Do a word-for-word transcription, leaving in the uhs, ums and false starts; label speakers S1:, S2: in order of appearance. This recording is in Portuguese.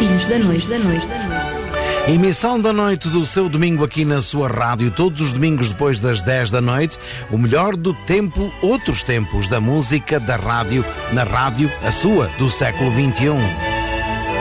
S1: Filhos da Noite, da Noite, da Noite.
S2: Emissão da noite do seu domingo aqui na sua rádio, todos os domingos depois das dez da noite, o melhor do tempo, outros tempos da música, da rádio, na rádio, a sua, do século vinte e um.